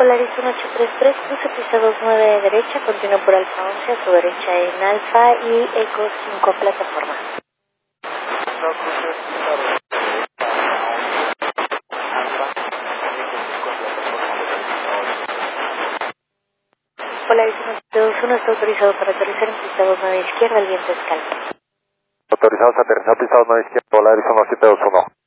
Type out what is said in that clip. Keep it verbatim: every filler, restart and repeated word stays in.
Polaris uno ocho tres tres, cruce pista dos nueve de derecha, continúa por Alfa once a su derecha en Alfa y Eco cinco plataforma. No, cruce pista dos derecha, Alfa, Eco cinco plataforma. Polaris uno siete dos uno está autorizado para aterrizar en pista dos nueve izquierda, el viento es calmo. Autorizados a aterrizar pista dos nueve izquierda, Polaris uno siete dos uno.